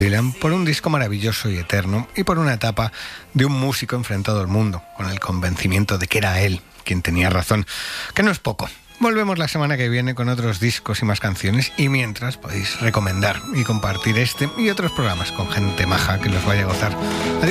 Dylan por un disco maravilloso y eterno y por una etapa de un músico enfrentado al mundo, con el convencimiento de que era él quien tenía razón, que no es poco. Volvemos la semana que viene con otros discos y más canciones, y mientras podéis recomendar y compartir este y otros programas con gente maja que los vaya a gozar. Adiós.